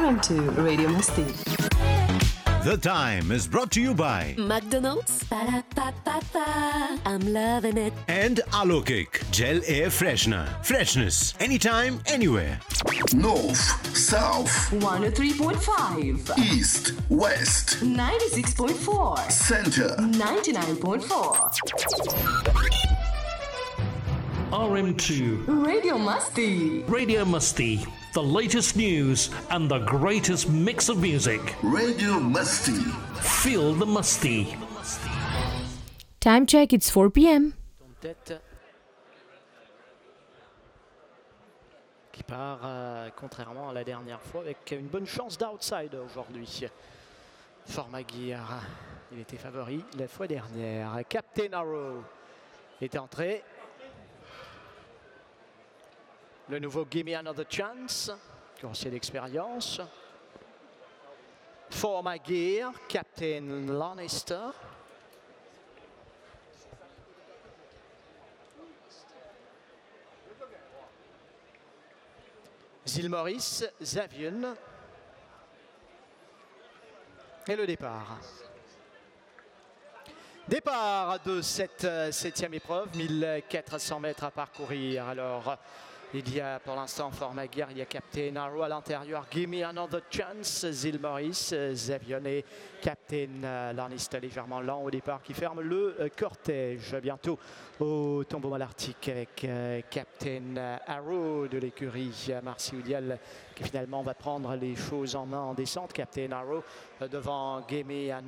RM2 Radio Masti. The Time is brought to you by McDonald's. Ba-da-ba-ba-ba. I'm loving it. and Alokik Gel Air Freshener. Freshness anytime, anywhere. North, South, 103.5, East, West, 96.4, Center. 99.4. RM2 Radio Masti. Radio Musty, the latest news and the greatest mix of music. Radio Musty. Feel the musty. Time check, it's 4 p.m. Tête qui part, contrairement à la dernière fois, avec une bonne chance d'outside aujourd'hui. Formaguir, il était favori la fois dernière. Captain Arrow est entré. Le nouveau Gimme Another Chance, coursier d'expérience. Formaguir, Captain Lannister. Zilmoris, Zavion. Et le départ. Départ de cette septième épreuve, 1400 mètres à parcourir. Alors, il y a pour l'instant Formaguir, il y a Captain Arrow à l'intérieur, Gimme Another Chance, Zilmoris, Zavion et Captain Lannister légèrement lent au départ qui ferme le cortège. Bientôt au tombeau malartique avec Captain Arrow de l'écurie Marcy-Oudial qui finalement va prendre les choses en main en descente. Captain Arrow devant Gimme Another